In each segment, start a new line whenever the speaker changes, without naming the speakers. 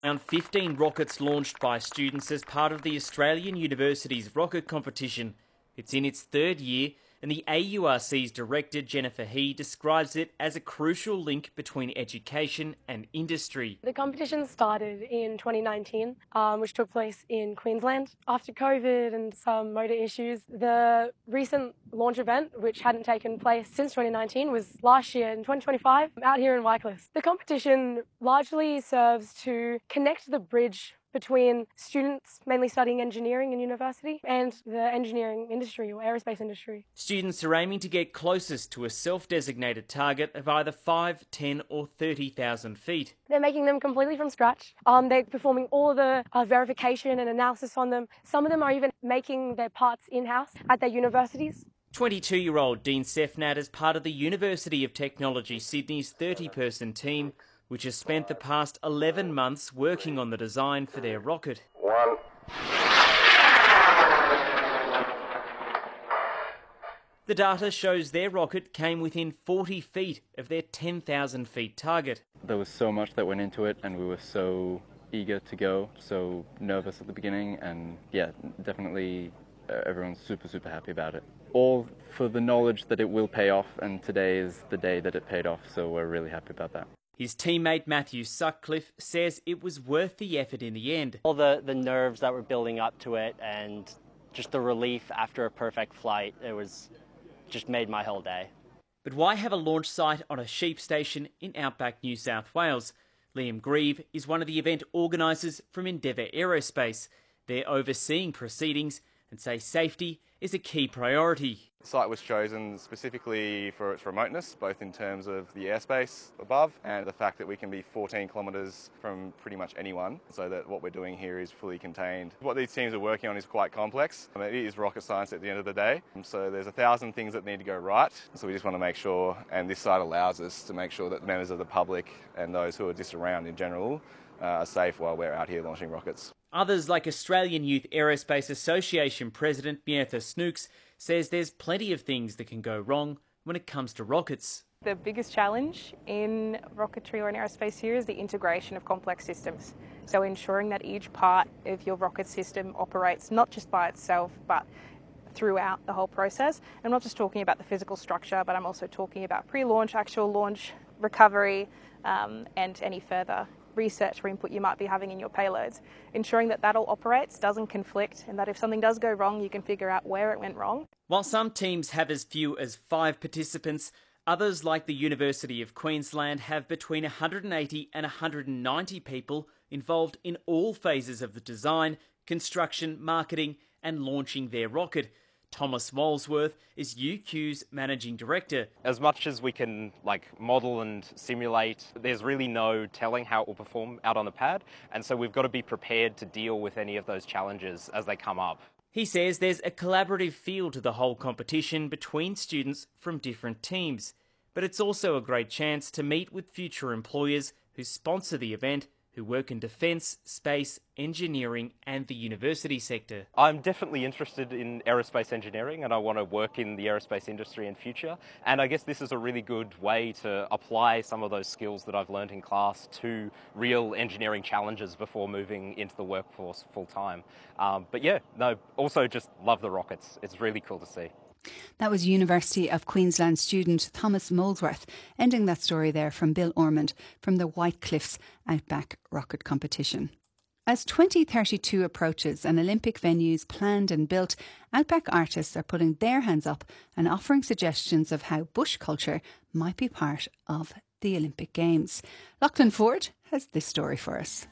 Around 15 rockets launched by students as part of the Australian University's rocket competition. It's in its third year, and the AURC's director, Jennifer He, describes it as a crucial link between education and industry.
The competition started in 2019, which took place in Queensland. After COVID and some motor issues, the recent launch event, which hadn't taken place since 2019, was last year in 2025, out here in Wycliffe. The competition largely serves to connect the bridge between students mainly studying engineering in university and the engineering industry or aerospace industry.
Students are aiming to get closest to a self-designated target of either 5, 10 or 30,000 feet.
They're making them completely from scratch. They're performing all the verification and analysis on them. Some of them are even making their parts in-house at their universities.
22-year-old Dean Sefnat is part of the University of Technology Sydney's 30-person team, which has spent the past 11 months working on the design for their rocket. The data shows their rocket came within 40 feet of their 10,000 feet target.
There was so much that went into it, and we were so eager to go, so nervous at the beginning, and yeah, definitely everyone's super happy about it. All for the knowledge that it will pay off, and today is the day that it paid off, so we're really happy about that.
His teammate Matthew Sutcliffe says it was worth the effort in the end.
All the nerves that were building up to it and just the relief after a perfect flight, it was just made my whole day.
But why have a launch site on a sheep station in outback New South Wales? Liam Grieve is one of the event organisers from Endeavour Aerospace. They're overseeing proceedings and say safety is a key priority.
The site was chosen specifically for its remoteness, both in terms of the airspace above and the fact that we can be 14 kilometres from pretty much anyone, so that what we're doing here is fully contained. What these teams are working on is quite complex. It is rocket science at the end of the day, so there's 1,000 things that need to go right. So we just want to make sure, and this site allows us to make sure that members of the public and those who are just around in general are safe while we're out here launching rockets.
Others, like Australian Youth Aerospace Association President Miertha Snooks, says there's plenty of things that can go wrong when it comes to rockets.
The biggest challenge in rocketry or in aerospace here is the integration of complex systems. So ensuring that each part of your rocket system operates not just by itself, but throughout the whole process. I'm not just talking about the physical structure, but I'm also talking about pre-launch, actual launch, recovery, and any further research or input you might be having in your payloads. Ensuring that that all operates, doesn't conflict, and that if something does go wrong, you can figure out where it went wrong.
While some teams have as few as 5 participants, others, like the University of Queensland, have between 180 and 190 people involved in all phases of the design, construction, marketing and launching their rocket. Thomas Molesworth is UQ's managing director.
As much as we can model and simulate, there's really no telling how it will perform out on the pad, and so we've got to be prepared to deal with any of those challenges as they come up.
He says there's a collaborative feel to the whole competition between students from different teams, but it's also a great chance to meet with future employers who sponsor the event, who work in defence, space, engineering and the university sector.
I'm definitely interested in aerospace engineering and I want to work in the aerospace industry in future. And I guess this is a really good way to apply some of those skills that I've learned in class to real engineering challenges before moving into the workforce full time. Also just love the rockets. It's really cool to see.
That was University of Queensland student Thomas Molesworth, ending that story there from Bill Ormond from the Whitecliffs Outback Rocket Competition. As 2032 approaches and Olympic venues planned and built, Outback artists are putting their hands up and offering suggestions of how bush culture might be part of the Olympic Games. Lachlan Ford has this story for us.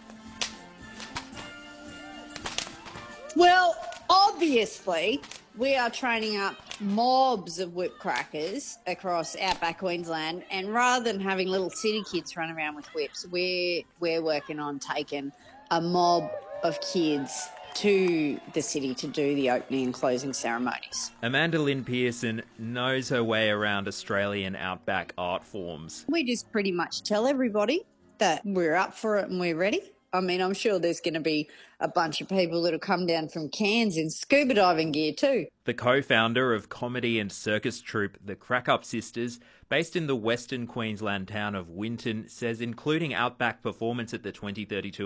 Well, obviously, we are training up mobs of whip crackers across outback Queensland, and rather than having little city kids run around with whips, we're working on taking a mob of kids to the city to do the opening and closing ceremonies.
Amanda Lynn Pearson knows her way around Australian outback art forms.
We just pretty much tell everybody that we're up for it and we're ready. I mean, I'm sure there's going to be a bunch of people that'll come down from Cairns in scuba diving gear too.
The co-founder of comedy and circus troupe The Crack Up Sisters, based in the Western Queensland town of Winton, says including outback performance at the 2032